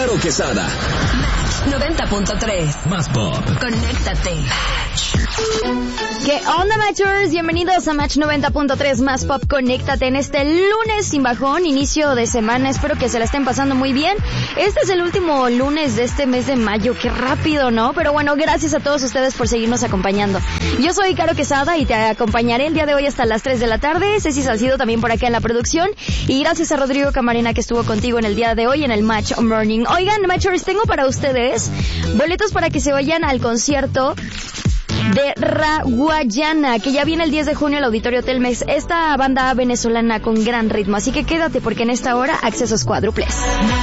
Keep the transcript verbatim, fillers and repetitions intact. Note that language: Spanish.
Caro Quesada. Match noventa punto tres. Más pop. Conéctate. ¿Qué onda, Matchers? Bienvenidos a Match noventa punto tres Más Pop. Conéctate en este lunes sin bajón, inicio de semana. Espero que se la estén pasando muy bien. Este es el último lunes de este mes de mayo. Qué rápido, ¿no? Pero bueno, gracias a todos ustedes por seguirnos acompañando. Yo soy Caro Quesada y te acompañaré el día de hoy hasta las tres de la tarde. Ceci Salcido también por acá en la producción. Y gracias a Rodrigo Camarena que estuvo contigo en el día de hoy en el Match Morning. Oigan, Matchers, tengo para ustedes boletos para que se vayan al concierto de Raguayana, que ya viene el diez de junio al Auditorio Telmex, esta banda venezolana con gran ritmo. Así que quédate porque en esta hora accesos cuádruples.